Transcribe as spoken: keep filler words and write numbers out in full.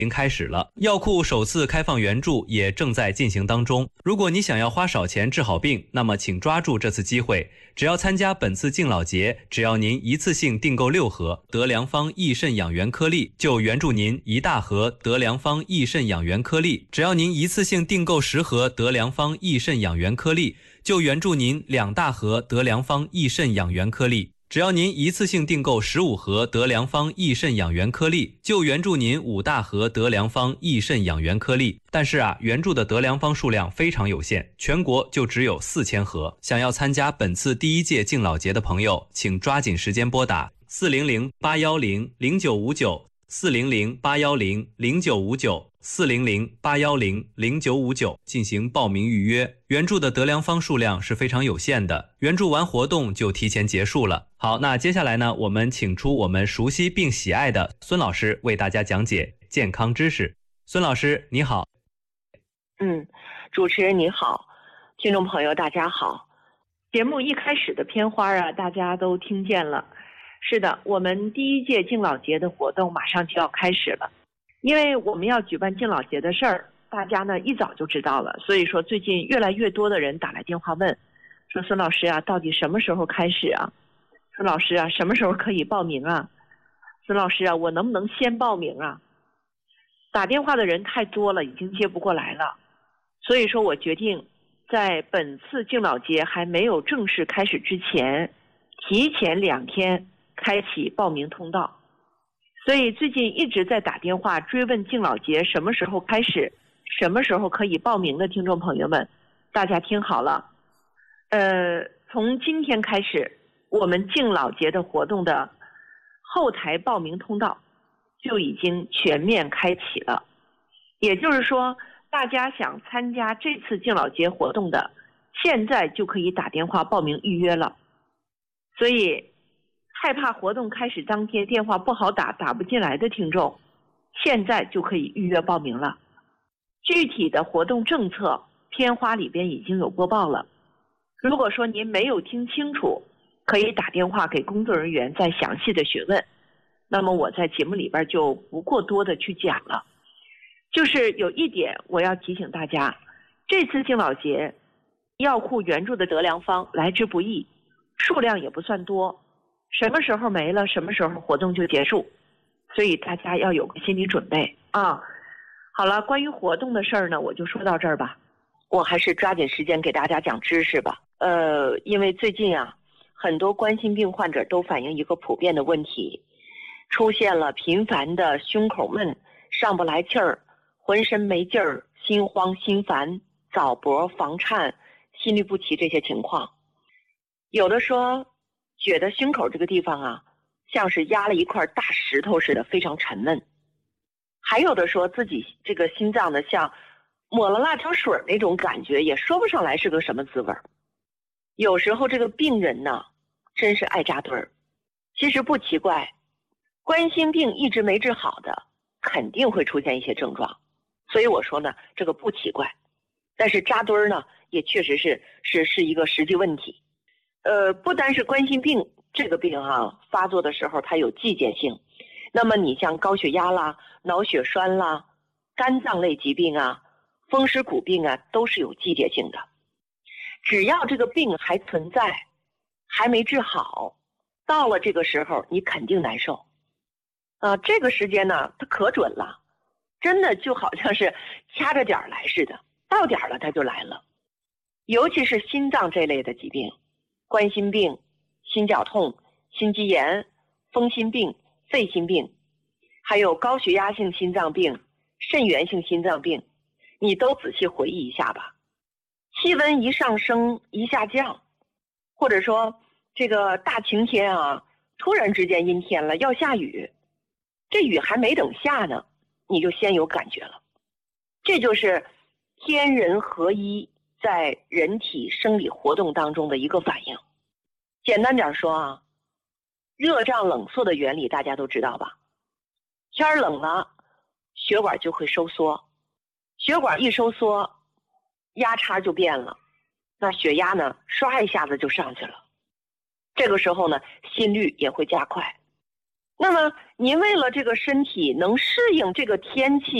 已经开始了，药库首次开放援助也正在进行当中。如果你想要花少钱治好病，那么请抓住这次机会。只要参加本次敬老节，只要您一次性订购六盒德良方益肾养元颗粒，就援助您一大盒德良方益肾养元颗粒；只要您一次性订购十盒德良方益肾养元颗粒，就援助您两大盒德良方益肾养元颗粒。只要您一次性订购十五盒德良方益肾养元颗粒，就援助您五大盒德良方益肾养元颗粒。但是啊，援助的德良方数量非常有限，全国就只有四千盒。想要参加本次第一届敬老节的朋友，请抓紧时间拨打四零零八一零零九五九。四零零八一零零九五九 四零零八一零零九五九进行报名预约。援助的德良方数量是非常有限的，援助完活动就提前结束了。好，那接下来呢，我们请出我们熟悉并喜爱的孙老师为大家讲解健康知识。孙老师你好。 嗯，主持人你好，听众朋友大家好。节目一开始的片花啊，大家都听见了。是的，我们第一届敬老节的活动马上就要开始了。因为我们要举办敬老节的事儿，大家呢一早就知道了，所以说最近越来越多的人打来电话问，说孙老师啊，到底什么时候开始啊？孙老师啊，什么时候可以报名啊？孙老师啊，我能不能先报名啊？打电话的人太多了，已经接不过来了。所以说我决定在本次敬老节还没有正式开始之前，提前两天开启报名通道。所以最近一直在打电话追问敬老节什么时候开始，什么时候可以报名的听众朋友们，大家听好了。呃，从今天开始，我们敬老节的活动的后台报名通道就已经全面开启了。也就是说，大家想参加这次敬老节活动的，现在就可以打电话报名预约了。所以害怕活动开始当天电话不好打，打不进来的听众，现在就可以预约报名了。具体的活动政策片花里边已经有播报了，如果说您没有听清楚，可以打电话给工作人员再详细的询问。那么我在节目里边就不过多的去讲了。就是有一点我要提醒大家，这次敬老节药库援助的德良方来之不易，数量也不算多，什么时候没了，什么时候活动就结束，所以大家要有个心理准备啊。好了，关于活动的事儿呢，我就说到这儿吧。我还是抓紧时间给大家讲知识吧。呃，因为最近啊，很多冠心病患者都反映一个普遍的问题，出现了频繁的胸口闷、上不来气儿、浑身没劲儿、心慌心烦、早搏、房颤、心律不齐这些情况。有的说觉得胸口这个地方啊，像是压了一块大石头似的，非常沉闷。还有的说自己这个心脏呢，像抹了辣椒水那种感觉，也说不上来是个什么滋味。有时候这个病人呢，真是爱扎堆儿。其实不奇怪，冠心病一直没治好的，肯定会出现一些症状。所以我说呢，这个不奇怪。但是扎堆儿呢，也确实是是是一个实际问题。呃，不单是冠心病这个病啊，发作的时候它有季节性。那么你像高血压啦、脑血栓啦、肝脏类疾病啊、风湿骨病啊，都是有季节性的。只要这个病还存在，还没治好，到了这个时候你肯定难受。啊，这个时间呢，它可准了，真的就好像是掐着点儿来似的，到点儿了它就来了。尤其是心脏这类的疾病，冠心病、心绞痛、心肌炎、风心病、肺心病，还有高血压性心脏病、肾源性心脏病，你都仔细回忆一下吧。气温一上升一下降，或者说这个大晴天啊，突然之间阴天了，要下雨，这雨还没等下呢，你就先有感觉了。这就是天人合一在人体生理活动当中的一个反应。简单点说啊，热胀冷缩的原理大家都知道吧？天冷了，血管就会收缩，血管一收缩，压差就变了，那血压呢，唰一下子就上去了。这个时候呢，心率也会加快。 那么您为了这个身体能适应这个天气